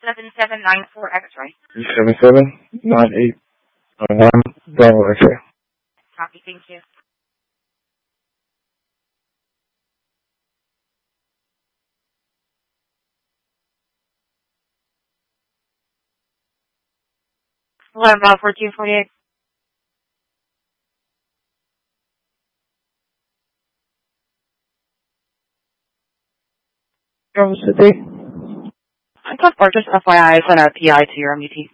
7794 X-ray. 377-9891 Bravo X-ray. Copy, thank you. Hello, Bravo 4248. Bravo City. I thought, or just FYI, I sent a PI to your MUT.